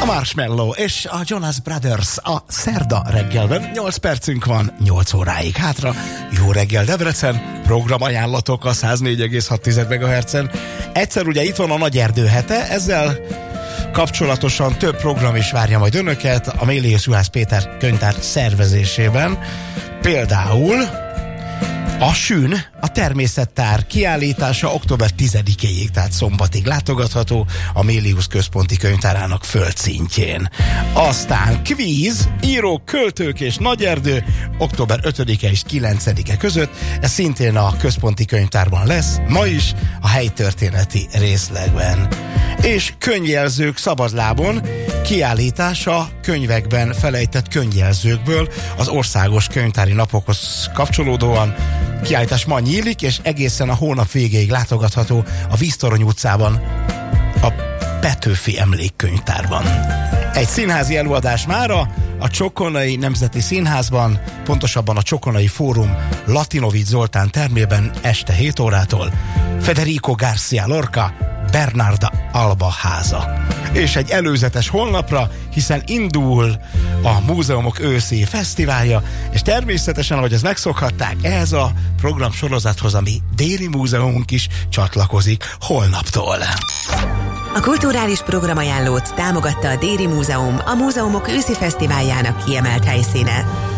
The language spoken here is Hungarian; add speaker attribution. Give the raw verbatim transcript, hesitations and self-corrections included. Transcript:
Speaker 1: A Marshmallow és a Jonas Brothers a szerda reggelben. nyolc percünk van, nyolc óráig hátra. Jó reggel Debrecen, programajánlatok a száz négy egész hat megahertzen. Egyszer ugye itt van a Nagy Erdő hete, ezzel kapcsolatosan több program is várja majd önöket a Mélius Juhász Péter könyvtár szervezésében. Például a Sün, a természettár kiállítása október tizedikéig, tehát szombatig látogatható a Mélius Központi Könyvtárának földszintjén. Aztán kvíz, írók, költők és Nagy Erdő október ötödike és kilencedike között. Ez szintén a Központi Könyvtárban lesz, ma is a helytörténeti részlegben. És könyvjelzők szabadlábon, kiállítása könyvekben felejtett könyvjelzőkből az országos könyvtári napokhoz kapcsolódóan. Kiállítás ma nyílik, és egészen a hónap végéig látogatható a Víztorony utcában, a Petőfi Emlékkönyvtárban. Egy színházi előadás mára a Csokonai Nemzeti Színházban, pontosabban a Csokonai Fórum Latinovics Zoltán termében este hét órától. Federico García Lorca, Bernarda Alba háza. És egy előzetes holnapra, hiszen indul a Múzeumok őszi fesztiválja, és természetesen, ahogy ezt megszokhatták, ehhez a programsorozathoz a mi Déri Múzeumunk is csatlakozik holnaptól.
Speaker 2: A kulturális programajánlót támogatta a Déri Múzeum, a Múzeumok őszi fesztiváljának kiemelt helyszíne.